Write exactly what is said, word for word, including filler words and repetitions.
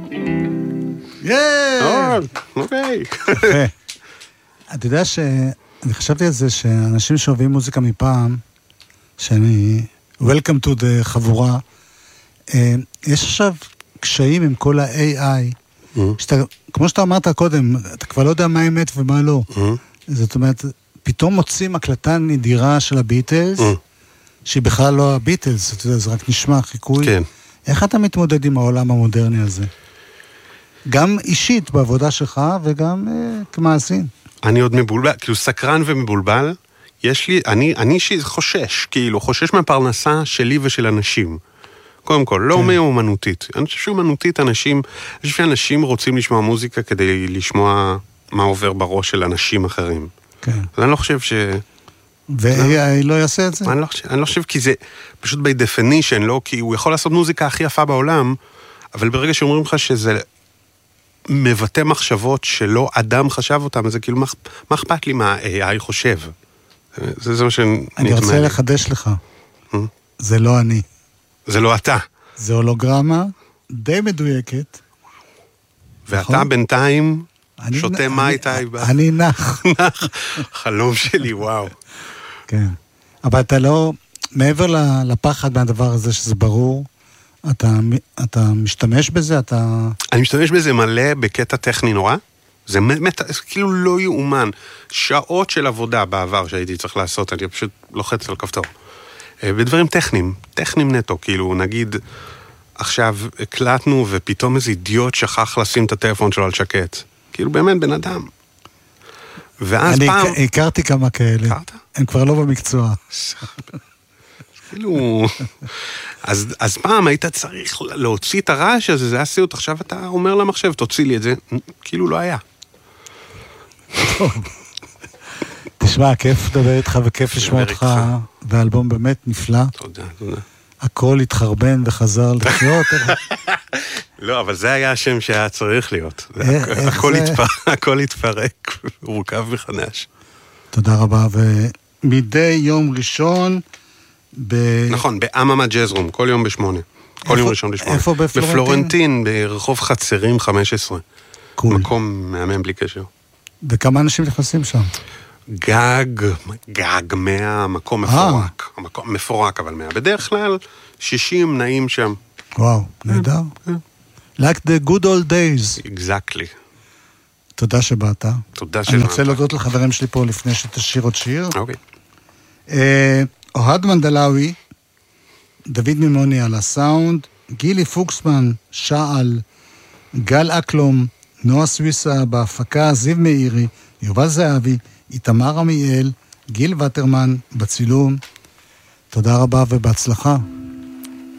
אוקיי. אתה יודע שאני חשבתי על זה שאנשים שאוהבים מוזיקה מפעם, שאני Welcome to the חבורה, יש עכשיו קשיים עם כל ה-איי איי, כמו שאתה אמרת קודם, אתה כבר לא יודע מה אמת ומה לא. זאת אומרת, פתאום מוצאים הקלטה נדירה של הביטלס, שהיא בכלל לא הביטלס, אתה יודע, זה רק נשמע חיקוי. כן. איך אתה מתמודד עם העולם המודרני הזה? גם אישית בעבודה שלך וגם אה, כמאזין. אני עוד מבולבל, כאילו סקרן ומבולבל, יש לי, אני, אני אישית חושש, כאילו, חושש מהפרנסה שלי ושל אנשים. קודם כל, לא מאומנותית. אני חושב שאומנותית אנשים, אני חושב שאנשים רוצים לשמוע מוזיקה כדי לשמוע מה עובר בראש של אנשים אחרים. כן. אז אני לא חושב ש... ו-איי איי לא יעשה את זה? אני לא חושב, אני לא חושב כי זה פשוט by definition, לא, כי הוא יכול לעשות מוזיקה הכי יפה בעולם, אבל ברגע שאומרים לך שזה מבטא מחשבות שלא אדם חשב אותם, אז זה כאילו, מה אכפת לי מה ה-איי איי חושב? זה, זה מה שנתמא. אני רוצה לחדש לך. זה לא אני. זה לא אתה. זה הולוגרמה די מדויקת. ואתה בינתיים שותה מים איתי. אני נח. נח. חלום שלי, וואו. כן. אבל אתה לא, מעבר לפחד מהדבר הזה שזה ברור, אתה, אתה משתמש בזה, אתה... אני משתמש בזה מלא בקטע טכני נורא. זה באמת, כאילו לא יאומן. שעות של עבודה בעבר שהייתי צריך לעשות, אני פשוט לוחץ על כפתור. בדברים טכניים, טכניים נטו, כאילו נגיד, עכשיו הקלטנו ופתאום איזה אידיוט שכח לשים את הטלפון שלו על שקט. כאילו באמת בן אדם. ואז אני פעם... אני הכרתי כמה כאלה. הכרת? הם כבר לא במקצוע. כאילו... אז, אז פעם היית צריך להוציא את הרעש הזה, זה היה סיוט, עכשיו אתה אומר למחשב, תוציא לי את זה, כאילו לא היה. טוב. תשמע, כיף לדבר איתך וכיף לשמוע אותך, והאלבום באמת נפלא. תודה, תודה. הכל התחרבן וחזר לחיות. לא, אבל זה היה השם שהיה צריך להיות. הכל התפרק, הורכב מחדש. תודה רבה, ומדי יום ראשון... נכון, באממה ג'אז רום, כל יום בשמונה. כל יום ראשון בשמונה. איפה בפלורנטין? בפלורנטין, ברחוב חצרים חמש עשרה. קול. מקום מהמם בלי קשר. וכמה אנשים נכנסים שם? גג, גג מאה, מקום מפורק. המקום מפורק, אבל מאה. בדרך כלל, שישים נעים שם. וואו, נהדר. Like the good old days. Exactly. תודה שבאת. תודה שבאת. אני רוצה להודות לחברים שלי פה לפני שתשאיר עוד שיר. אוקיי. אוהד מנדלאוי, דוד מימוני על הסאונד, גילי פוקסמן, שעל, גל אקלום, נועה סוויסה בהפקה, זיו מאירי, יובל זהבי, איתמר עמיאל, גיל וטרמן בצילום. תודה רבה ובהצלחה.